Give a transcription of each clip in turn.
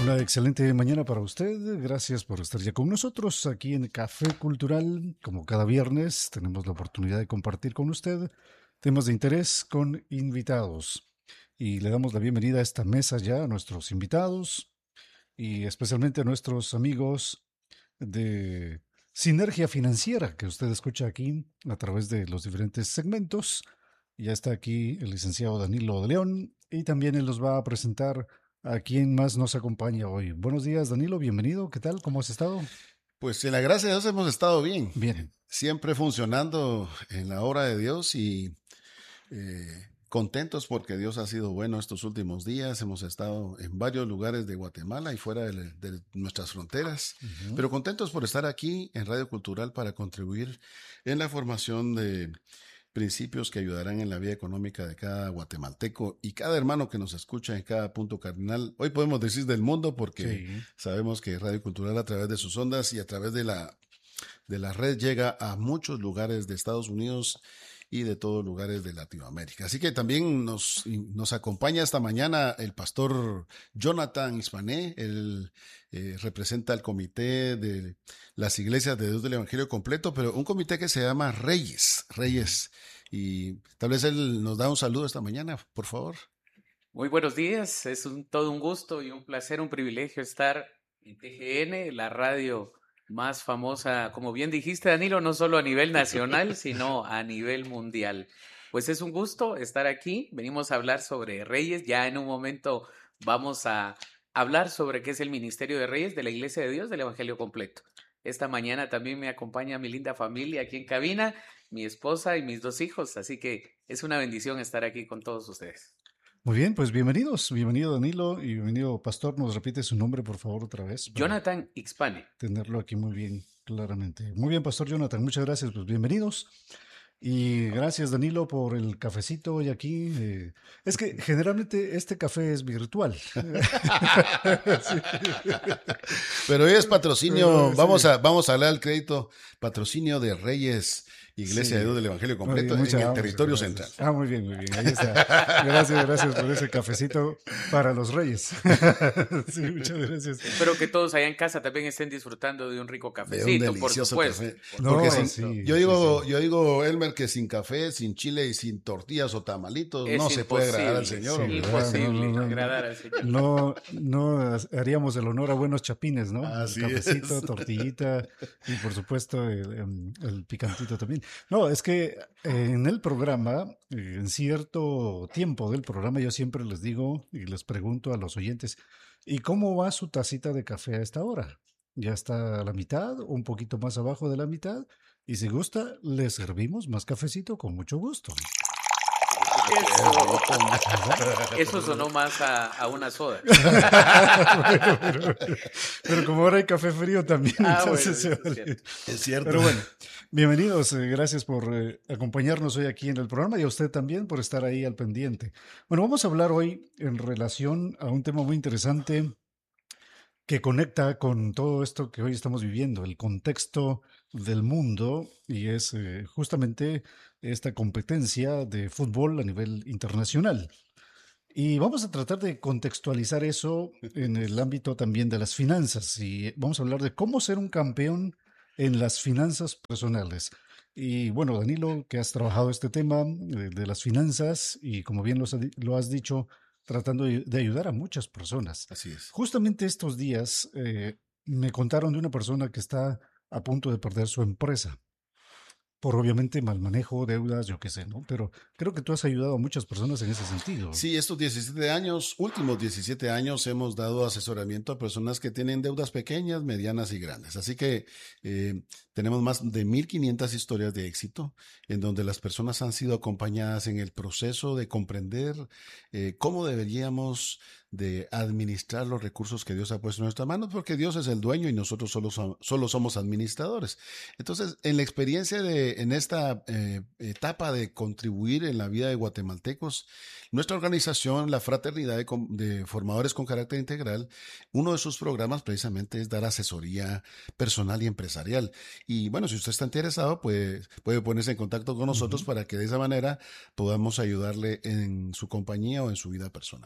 Una excelente mañana para usted. Gracias por estar ya con nosotros aquí en Café Cultural. Como cada viernes, tenemos la oportunidad de compartir con usted temas de interés con invitados. Y le damos la bienvenida a esta mesa ya a nuestros invitados y especialmente a nuestros amigos de Sinergia Financiera que usted escucha aquí a través de los diferentes segmentos. Ya está aquí el licenciado Danilo de León y también él nos va a presentar a quién más nos acompaña hoy. Buenos días, Danilo, bienvenido. ¿Qué tal? ¿Cómo has estado? Pues en la gracia de Dios hemos estado bien. Bien. Siempre funcionando en la obra de Dios y contentos porque Dios ha sido bueno estos últimos días. Hemos estado en varios lugares de Guatemala y fuera de nuestras fronteras, pero contentos por estar aquí en Radio Cultural para contribuir en la formación de principios que ayudarán en la vida económica de cada guatemalteco y cada hermano que nos escucha en cada punto cardinal. Hoy podemos decir del mundo porque sabemos que Radio Cultural a través de sus ondas y a través de la red llega a muchos lugares de Estados Unidos y de todos lugares de Latinoamérica. Así que también nos acompaña esta mañana el pastor Jonathan Ispané. Él representa el comité de las iglesias de Dios del Evangelio Completo, pero un comité que se llama Reyes. Y tal vez él nos da un saludo esta mañana, por favor. Muy buenos días, es todo un gusto y un placer, un privilegio estar en TGN, la radio más famosa, como bien dijiste, Danilo, no solo a nivel nacional, sino a nivel mundial. Pues es un gusto estar aquí, venimos a hablar sobre Reyes, ya en un momento vamos a hablar sobre qué es el Ministerio de Reyes de la Iglesia de Dios del Evangelio Completo. Esta mañana también me acompaña mi linda familia aquí en cabina, mi esposa y mis 2 hijos, así que es una bendición estar aquí con todos ustedes. Muy bien, pues bienvenidos. Bienvenido Danilo y bienvenido Pastor. ¿Nos repite su nombre, por favor, otra vez? Jonathan Ixpane. Tenerlo aquí muy bien, claramente. Muy bien, Pastor Jonathan, muchas gracias. Pues bienvenidos. Y gracias, Danilo, por el cafecito hoy aquí. Es que generalmente este café es virtual. Sí. Pero hoy es patrocinio, vamos a darle al crédito, patrocinio de Reyes, Iglesia de Dios del Evangelio Completo en el territorio central. Muy bien, muy bien. Ahí está. Gracias por ese cafecito para los Reyes. Sí, muchas gracias. Espero que todos allá en casa también estén disfrutando de un rico cafecito, por supuesto. Café. Porque yo digo, Elmer, que sin café, sin chile y sin tortillas o tamalitos no se puede agradar al Señor. Es imposible agradar al Señor. No haríamos el honor a buenos chapines, ¿no? Así el cafecito, tortillita y por supuesto el picantito también. No, es que en el programa, en cierto tiempo del programa, yo siempre les digo y les pregunto a los oyentes, ¿y cómo va su tacita de café a esta hora? ¿Ya está a la mitad, un poquito más abajo de la mitad? Y si gusta, le servimos más cafecito con mucho gusto. Eso sonó más a una soda. pero como ahora hay café frío también, entonces bueno, es cierto. Pero bueno, bienvenidos, gracias por acompañarnos hoy aquí en el programa y a usted también por estar ahí al pendiente. Bueno, vamos a hablar hoy en relación a un tema muy interesante que conecta con todo esto que hoy estamos viviendo, el contexto del mundo, y es justamente esta competencia de fútbol a nivel internacional. Y vamos a tratar de contextualizar eso en el ámbito también de las finanzas, y vamos a hablar de cómo ser un campeón en las finanzas personales. Y bueno, Danilo, que has trabajado este tema de las finanzas y como bien lo has dicho, tratando de ayudar a muchas personas. Así es. Justamente estos días me contaron de una persona que está a punto de perder su empresa. Por obviamente mal manejo, deudas, yo qué sé, ¿no? Pero creo que tú has ayudado a muchas personas en ese sentido. Sí, estos 17 años, últimos 17 años, hemos dado asesoramiento a personas que tienen deudas pequeñas, medianas y grandes. Así que tenemos más de 1,500 historias de éxito en donde las personas han sido acompañadas en el proceso de comprender cómo deberíamos de administrar los recursos que Dios ha puesto en nuestras manos, porque Dios es el dueño y nosotros solo somos administradores. Entonces, en la experiencia en esta etapa de contribuir en la vida de guatemaltecos, nuestra organización, la Fraternidad de Formadores con Carácter Integral, uno de sus programas precisamente es dar asesoría personal y empresarial. Y bueno, si usted está interesado, pues puede ponerse en contacto con nosotros para que de esa manera podamos ayudarle en su compañía o en su vida personal.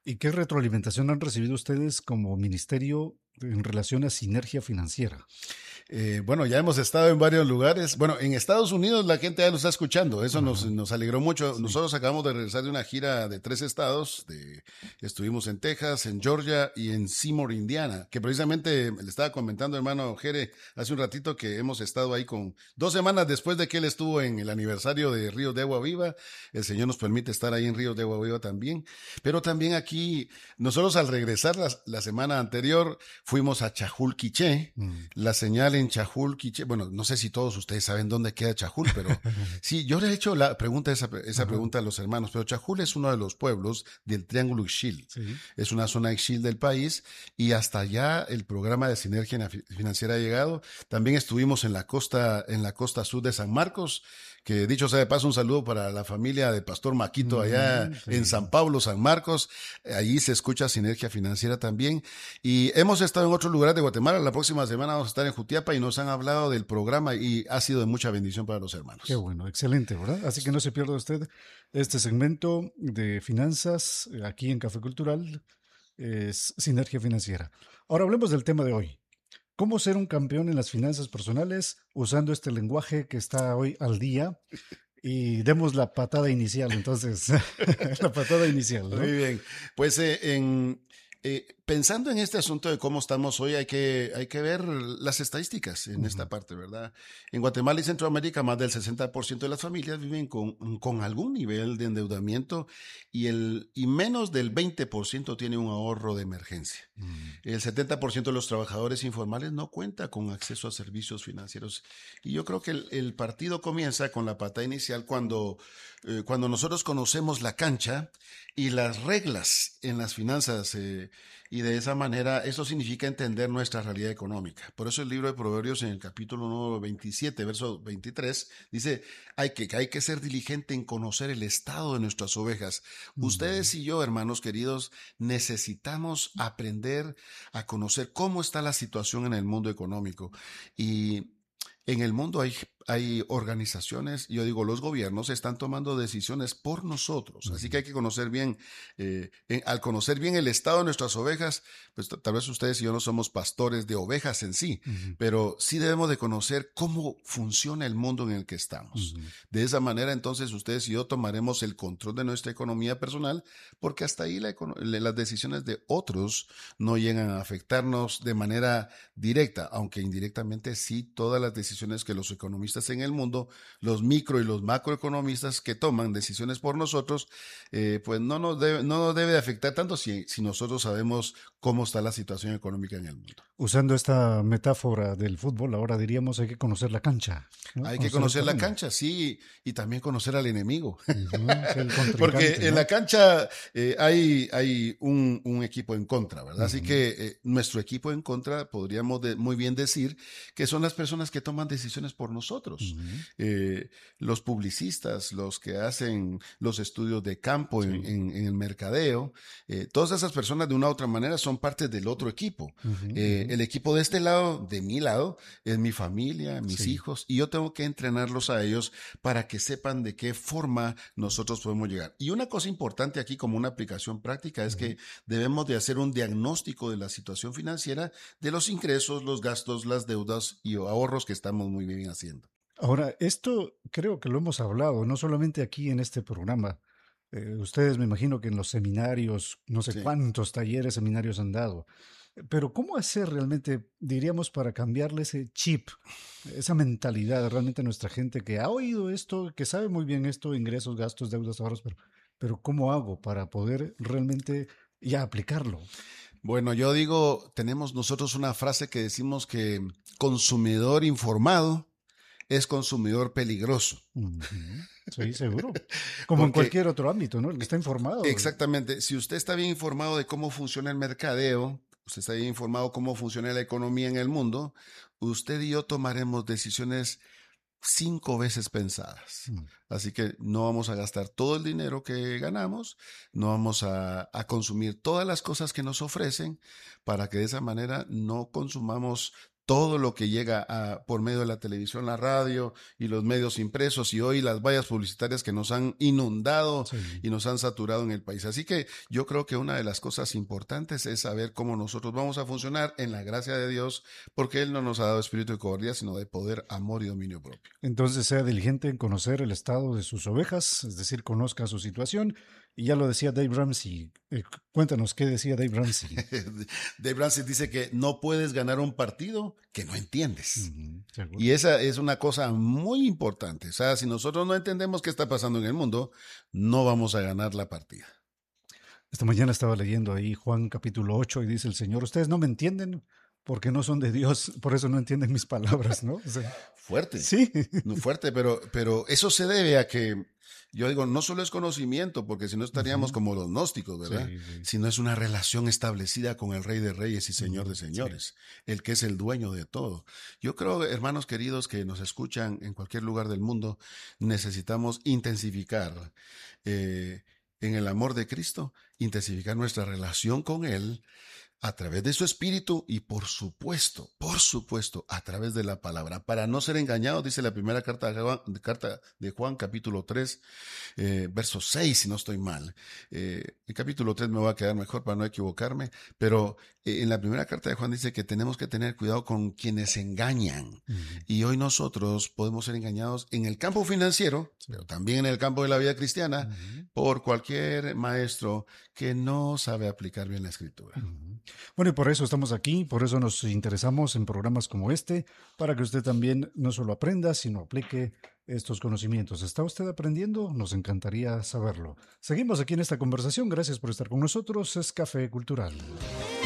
¿Y qué retroalimentación han recibido ustedes como ministerio en relación a Sinergia Financiera? Bueno, ya hemos estado en varios lugares. Bueno, en Estados Unidos la gente ya nos está escuchando. Eso nos alegró mucho. Sí. Nosotros acabamos de regresar de una gira de 3 estados. Estuvimos en Texas, en Georgia y en Seymour, Indiana. Que precisamente le estaba comentando, hermano Jere, hace un ratito que hemos estado ahí con 2 semanas después de que él estuvo en el aniversario de Ríos de Agua Viva. El Señor nos permite estar ahí en Ríos de Agua Viva también. Pero también aquí, nosotros al regresar la semana anterior, fuimos a Chajul-Quiché. La señal en Chajul, Quiché, bueno, no sé si todos ustedes saben dónde queda Chajul, pero sí, yo le he hecho esa pregunta a los hermanos, pero Chajul es uno de los pueblos del Triángulo Ixil. Sí. Es una zona Ixil del país y hasta allá el programa de Sinergia Financiera ha llegado. También estuvimos en la costa sur de San Marcos, que dicho sea de paso, un saludo para la familia de Pastor Maquito allá Sí. en San Pablo, San Marcos. Allí se escucha Sinergia Financiera también. Y hemos estado en otros lugares de Guatemala. La próxima semana vamos a estar en Jutiapa y nos han hablado del programa y ha sido de mucha bendición para los hermanos. Qué bueno, excelente, ¿verdad? Así que no se pierda usted este segmento de finanzas aquí en Café Cultural, es Sinergia Financiera. Ahora hablemos del tema de hoy. ¿Cómo ser un campeón en las finanzas personales usando este lenguaje que está hoy al día? Y demos la patada inicial, entonces, la patada inicial, ¿no? Muy bien. Pues pensando en este asunto de cómo estamos hoy, hay que ver las estadísticas en esta parte, ¿verdad? En Guatemala y Centroamérica, más del 60% de las familias viven con algún nivel de endeudamiento y menos del 20% tiene un ahorro de emergencia. El 70% de los trabajadores informales no cuenta con acceso a servicios financieros. Y yo creo que el partido comienza con la patada inicial cuando nosotros conocemos la cancha y las reglas en las finanzas, y de esa manera eso significa entender nuestra realidad económica. Por eso el libro de Proverbios en el capítulo número 27, verso 23, dice que hay que ser diligente en conocer el estado de nuestras ovejas. Ustedes y yo, hermanos queridos, necesitamos aprender a conocer cómo está la situación en el mundo económico. Y en el mundo hay organizaciones, yo digo, los gobiernos están tomando decisiones por nosotros, así que hay que conocer bien, al conocer bien el estado de nuestras ovejas, pues tal vez ustedes y yo no somos pastores de ovejas en sí, pero sí debemos de conocer cómo funciona el mundo en el que estamos. De esa manera, entonces, ustedes y yo tomaremos el control de nuestra economía personal, porque hasta ahí las decisiones de otros no llegan a afectarnos de manera directa, aunque indirectamente sí todas las decisiones que los economistas en el mundo, los micro y los macroeconomistas que toman decisiones por nosotros, pues no nos debe de afectar tanto si nosotros sabemos cómo está la situación económica en el mundo. Usando esta metáfora del fútbol, ahora diríamos hay que conocer la cancha, ¿no? Hay que conocer la cancha, sí, y también conocer al enemigo. Porque en la cancha hay un equipo en contra, ¿verdad? Así que nuestro equipo en contra podríamos muy bien decir que son las personas que toman decisiones por nosotros. Los publicistas, los que hacen los estudios de campo en el mercadeo, todas esas personas de una u otra manera son parte del otro equipo. El equipo de este lado, de mi lado, es mi familia, mis hijos, y yo tengo que entrenarlos a ellos para que sepan de qué forma nosotros podemos llegar. Y una cosa importante aquí como una aplicación práctica es que debemos de hacer un diagnóstico de la situación financiera, de los ingresos, los gastos, las deudas y ahorros que estamos muy bien haciendo. Ahora, esto creo que lo hemos hablado, no solamente aquí en este programa. Ustedes me imagino que en los seminarios, no sé cuántos talleres, seminarios han dado. Pero ¿cómo hacer realmente, diríamos, para cambiarle ese chip, esa mentalidad realmente a nuestra gente que ha oído esto, que sabe muy bien esto, ingresos, gastos, deudas, ahorros, pero ¿cómo hago para poder realmente ya aplicarlo? Bueno, yo digo, tenemos nosotros una frase que decimos que consumidor informado es consumidor peligroso. Sí, seguro. Como en cualquier otro ámbito, ¿no? El que está informado. Exactamente. Si usted está bien informado de cómo funciona el mercadeo, usted está bien informado cómo funciona la economía en el mundo, usted y yo tomaremos decisiones 5 veces pensadas. Así que no vamos a gastar todo el dinero que ganamos, no vamos a consumir todas las cosas que nos ofrecen para que de esa manera no consumamos todo lo que llega por medio de la televisión, la radio y los medios impresos, y hoy las vallas publicitarias que nos han inundado y nos han saturado en el país. Así que yo creo que una de las cosas importantes es saber cómo nosotros vamos a funcionar en la gracia de Dios, porque Él no nos ha dado espíritu de cobardía, sino de poder, amor y dominio propio. Entonces sea diligente en conocer el estado de sus ovejas, es decir, conozca su situación. Y ya lo decía Dave Ramsey. Cuéntanos, ¿qué decía Dave Ramsey? Dave Ramsey dice que no puedes ganar un partido que no entiendes. Seguro. Y esa es una cosa muy importante. O sea, si nosotros no entendemos qué está pasando en el mundo, no vamos a ganar la partida. Esta mañana estaba leyendo ahí Juan capítulo 8 y dice el Señor, ustedes no me entienden porque no son de Dios, por eso no entienden mis palabras, ¿no? O sea, fuerte. Sí. Fuerte, pero eso se debe a que, yo digo, no solo es conocimiento, porque si no estaríamos como los gnósticos, ¿verdad? Sí. Sino es una relación establecida con el Rey de Reyes y Señor de Señores, el que es el dueño de todo. Yo creo, hermanos queridos que nos escuchan en cualquier lugar del mundo, necesitamos intensificar en el amor de Cristo, intensificar nuestra relación con Él, a través de su espíritu y por supuesto, a través de la palabra, para no ser engañados, dice la primera carta de Juan, capítulo 3, verso 6, si no estoy mal. El capítulo 3 me voy a quedar mejor para no equivocarme, pero en la primera carta de Juan dice que tenemos que tener cuidado con quienes engañan. Y hoy nosotros podemos ser engañados en el campo financiero, pero también en el campo de la vida cristiana, por cualquier maestro que no sabe aplicar bien la escritura. Bueno, y por eso estamos aquí, por eso nos interesamos en programas como este, para que usted también no solo aprenda, sino aplique estos conocimientos. ¿Está usted aprendiendo? Nos encantaría saberlo. Seguimos aquí en esta conversación. Gracias por estar con nosotros. Es Café Cultural.